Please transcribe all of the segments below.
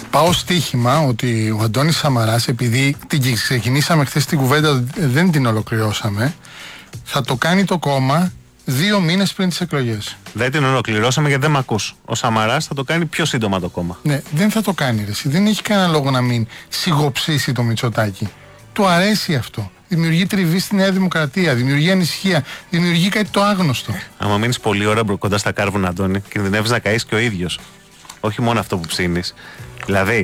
Πάω στοίχημα ότι ο Αντώνης Σαμαράς, επειδή την ξεκινήσαμε χθες την κουβέντα, δεν την ολοκληρώσαμε, θα το κάνει το κόμμα 2 μήνες πριν τις εκλογές. Δεν την ολοκληρώσαμε γιατί δεν μ' ακούς. Ο Σαμαράς θα το κάνει πιο σύντομα το κόμμα. Ναι, δεν θα το κάνει ρε. Δεν έχει κανένα λόγο να μην σιγοψήσει το Μητσοτάκη. Του αρέσει αυτό. Δημιουργεί τριβή στη Νέα Δημοκρατία, δημιουργεί ανησυχία, δημιουργεί κάτι το άγνωστο. Άμα μείνεις πολλή ώρα κοντά στα κάρβουνα, Αντώνη, κινδυνεύεις να καείς και ο ίδιος. Όχι μόνο αυτό που ψήνεις. Δηλαδή,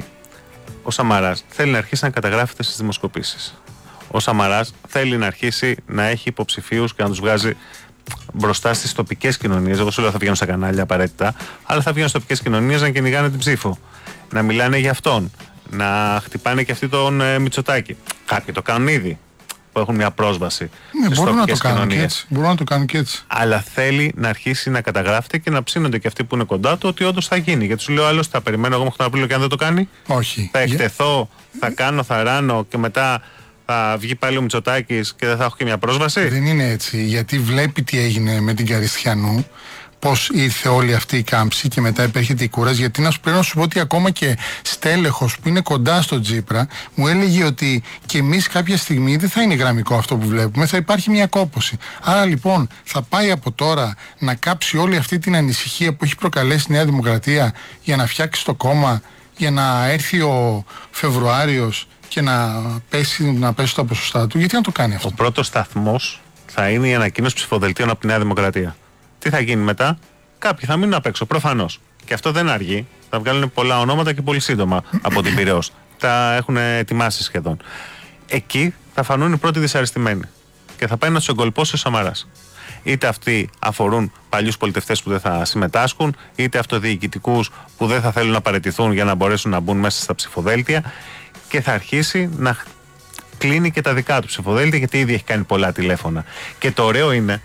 ο Σαμαράς θέλει να αρχίσει να καταγράφεται στις δημοσκοπήσεις. Ο Σαμαράς θέλει να αρχίσει να έχει υποψηφίους και να τους βγάζει μπροστά στις τοπικές κοινωνίες. Εγώ σου λέω θα βγαίνουν στα κανάλια απαραίτητα, αλλά θα βγαίνουν στις τοπικές κοινωνίες να κυνηγάνε την ψήφο. Να μιλάνε για αυτόν. Να χτυπάνε και αυτοί τον Μητσοτάκη. Κάποιοι το κάνουν ήδη, που έχουν μια πρόσβαση στις τοπικές κοινωνίες. Μπορούν να το κάνουν και έτσι. Αλλά θέλει να αρχίσει να καταγράφεται και να ψήνονται και αυτοί που είναι κοντά του ότι όντως θα γίνει. Γιατί σου λέω άλλος θα περιμένω εγώ μέχρι τον Απρίλιο και αν δεν το κάνει. Όχι. Θα εκτεθώ, θα κάνω, θα ράνω και μετά θα βγει πάλι ο Μητσοτάκης και δεν θα έχω και μια πρόσβαση. Δεν είναι έτσι. Γιατί βλέπει τι έγινε με την Καριστιανού. Πώς ήρθε όλη αυτή η κάμψη και μετά επέρχεται η κούραση. Γιατί πρέπει να σου πω ότι ακόμα και στέλεχος που είναι κοντά στον Τσίπρα μου έλεγε ότι και εμείς κάποια στιγμή δεν θα είναι γραμμικό αυτό που βλέπουμε, θα υπάρχει μια κόπωση. Άρα λοιπόν θα πάει από τώρα να κάψει όλη αυτή την ανησυχία που έχει προκαλέσει η Νέα Δημοκρατία για να φτιάξει το κόμμα, για να έρθει ο Φεβρουάριος και να πέσει τα ποσοστά του. Γιατί να το κάνει αυτό? Ο πρώτος σταθμός θα είναι η ανακοίνωση ψηφοδελτίων από τη Νέα Δημοκρατία. Τι θα γίνει μετά? Κάποιοι θα μείνουν απ' έξω, προφανώς. Και αυτό δεν αργεί. Θα βγάλουν πολλά ονόματα και πολύ σύντομα από την Πειραιώς. Τα έχουν ετοιμάσει σχεδόν. Εκεί θα φανούν οι πρώτοι δυσαρεστημένοι. Και θα πάει να τους εγκολπώσει ο Σαμαράς. Είτε αυτοί αφορούν παλιούς πολιτευτές που δεν θα συμμετάσχουν, είτε αυτοδιοικητικούς που δεν θα θέλουν να παραιτηθούν για να μπορέσουν να μπουν μέσα στα ψηφοδέλτια. Και θα αρχίσει να κλείνει και τα δικά του ψηφοδέλτια, γιατί ήδη έχει κάνει πολλά τηλέφωνα. Και το ωραίο είναι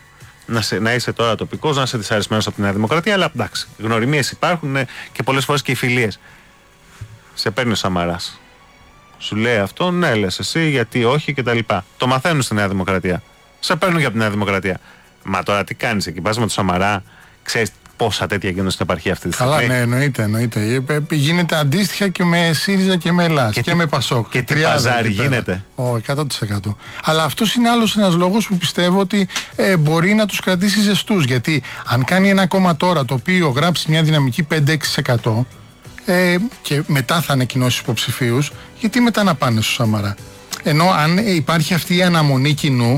να είσαι τώρα τοπικός, να είσαι δυσαρεσμένος από τη Νέα Δημοκρατία, αλλά εντάξει, γνωριμίες υπάρχουν και πολλές φορές και οι φιλίες. Σε παίρνει ο Σαμαράς. Σου λέει αυτό, ναι, λες εσύ, γιατί όχι κτλ. Το μαθαίνουν στη Νέα Δημοκρατία. Σε παίρνουν και από τη Νέα Δημοκρατία. Μα τώρα τι κάνεις εκεί, πας με τον Σαμαρά, ξέρεις πόσα τέτοια γίνονται στην επαρχία αυτή τη στιγμή. Καλά, ναι, εννοείται. Γίνεται αντίστοιχα και με ΣΥΡΙΖΑ και με ΕΛΑΣ και με ΠΑΣΟΚ. Και τι παζάρι γίνεται. 100%. Αλλά αυτός είναι άλλος ένας λόγος που πιστεύω ότι μπορεί να τους κρατήσει ζεστούς. Γιατί αν κάνει ένα κόμμα τώρα το οποίο γράψει μια δυναμική 5-6% και μετά θα ανακοινώσει υποψηφίους, γιατί μετά να πάνε στο Σαμαρά? Ενώ αν υπάρχει αυτή η αναμονή κοινού,